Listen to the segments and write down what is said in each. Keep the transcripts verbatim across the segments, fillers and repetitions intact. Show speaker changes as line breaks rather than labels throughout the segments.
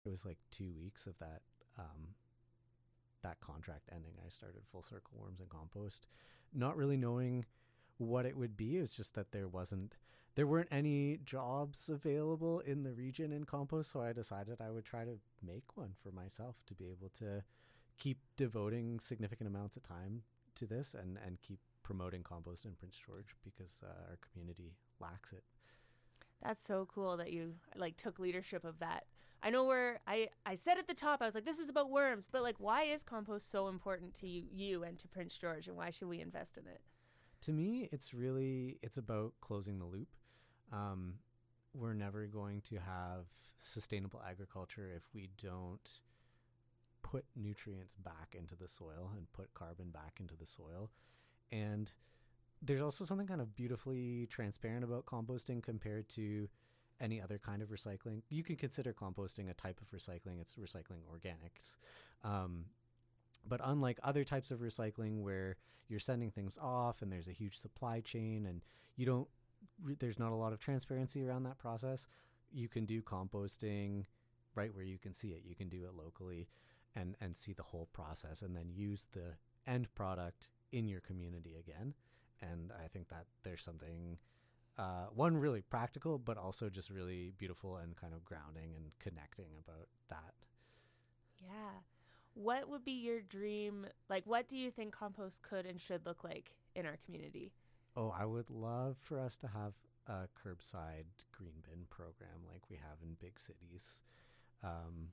it was like two weeks of that um, that contract ending, I started Full Circle Worms and Compost, not really knowing what it would be. It was just that there wasn't, there weren't any jobs available in the region in compost. So I decided I would try to make one for myself to be able to keep devoting significant amounts of time to this and, and keep promoting compost in Prince George, because uh, our community lacks it.
That's so cool that you like took leadership of that. I know where I, I said at the top, I was like, this is about worms, but like, why is compost so important to you, you and to Prince George, and why should we invest in it?
To me, it's really, it's about closing the loop. Um, we're never going to have sustainable agriculture if we don't put nutrients back into the soil and put carbon back into the soil. And there's also something kind of beautifully transparent about composting compared to any other kind of recycling. You can consider composting a type of recycling. It's recycling organics. Um, but unlike other types of recycling where you're sending things off and there's a huge supply chain and you don't, there's not a lot of transparency around that process, you can do composting right where you can see it. You can do it locally and, and see the whole process, and then use the end product in your community again. And I think that there's something, uh, one, really practical, but also just really beautiful and kind of grounding and connecting about that.
Yeah. What would be your dream? Like, what do you think compost could and should look like in our community?
Oh, I would love for us to have a curbside green bin program like we have in big cities. Um,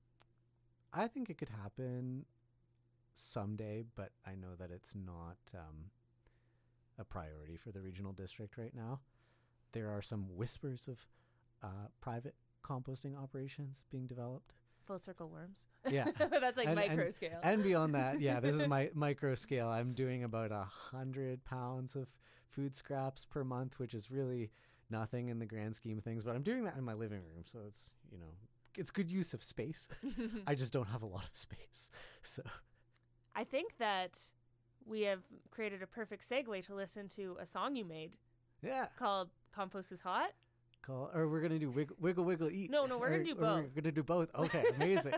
I think it could happen someday, but I know that it's not um, a priority for the regional district right now. There are some whispers of uh, private composting operations being developed.
Full Circle Worms.
Yeah.
That's like
and,
micro
and,
scale.
And beyond that, yeah, this is my micro scale. I'm doing about a hundred pounds of food scraps per month, which is really nothing in the grand scheme of things, but I'm doing that in my living room. So it's, you know, it's good use of space. I just don't have a lot of space. So
I think that we have created a perfect segue to listen to a song you made.
Yeah.
Called Compost is Hot.
Call, or we're going to do wiggle, wiggle, wiggle, eat.
No, no, we're going to do both.
We're going to do both. Okay, amazing.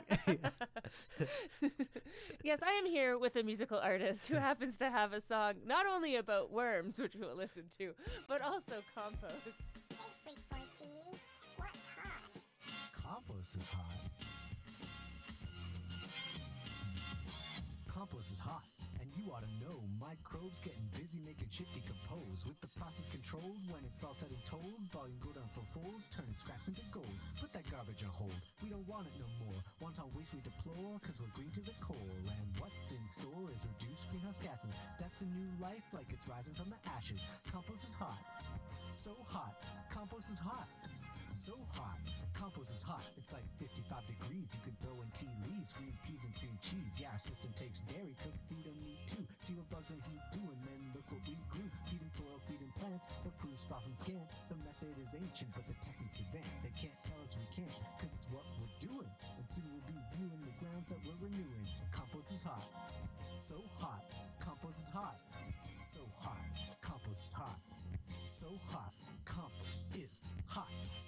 Yes, I am here with a musical artist who happens to have a song not only about worms, which we'll listen to, but also compost.
Hey, Freak fourteen, what's hot?
Compost is hot. Compost is hot, and you ought to know microbes getting busy making shit decompose. With the process controlled, when it's all said and told, volume go down for fold, turning scraps into gold. Put that garbage on hold, we don't want it no more. Want our waste we deplore, cause we're green to the core. And what's in store is reduced greenhouse gases. That's a new life like it's rising from the ashes. Compost is hot, so hot. Compost is hot, so hot. Compost is hot, it's like fifty-five degrees. You can throw in tea leaves, green peas and cream cheese. Yeah, our system takes dairy, cooked feed on meat too. See what bugs and heat do, and then look what we grew. Feeding soil, feeding plants, the proof's far from scant. The method is ancient, but the technique's advanced. They can't tell us we can't, cause it's what we're doing. And soon we'll be viewing the grounds that we're renewing. Compost is hot, so hot. Compost is hot, so hot. Compost is hot, so hot. Compost is hot.